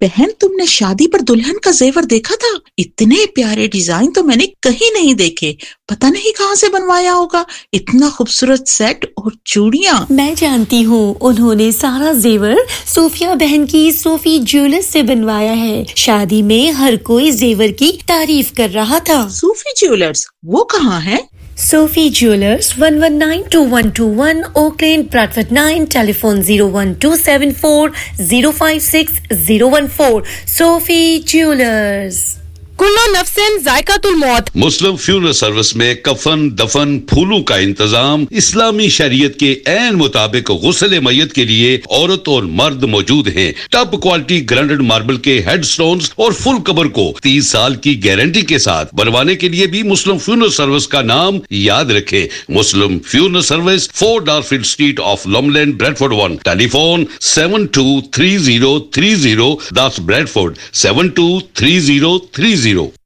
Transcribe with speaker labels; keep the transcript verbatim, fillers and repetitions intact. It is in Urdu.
Speaker 1: بہن تم نے شادی پر دلہن کا زیور دیکھا تھا؟ اتنے پیارے ڈیزائن تو میں نے کہیں نہیں دیکھے. پتہ نہیں کہاں سے بنوایا ہوگا. اتنا خوبصورت سیٹ اور چوڑیاں.
Speaker 2: میں جانتی ہوں، انہوں نے سارا زیور صوفیہ بہن کی صوفی جیولرز سے بنوایا ہے. شادی میں ہر کوئی زیور کی تعریف کر رہا تھا.
Speaker 1: صوفی جیولرز وہ کہاں ہے؟
Speaker 2: صوفی jewellers one one nine to one to one okay lane براڈفورڈ nine telephone zero one to seven four zero five six zero one four. Sufi jewellers.
Speaker 3: کلو نفسن ذائقۃ الموت.
Speaker 4: مسلم فیونرل سروس میں کفن دفن پھولوں کا انتظام اسلامی شریعت کے عین مطابق غسل میت کے لیے عورت اور مرد موجود ہیں. ٹاپ کوالٹی گرانڈڈ ماربل کے ہیڈ سٹونز اور فل قبر کو تیس سال کی گارنٹی کے ساتھ بنوانے کے لیے بھی مسلم فیونرل سروس کا نام یاد رکھیں. مسلم funeral service, four ڈارفیلڈ street of لوملینڈ Bradford one. Telephone seven to three zero three zero. This Bradford seven to three zero three zero.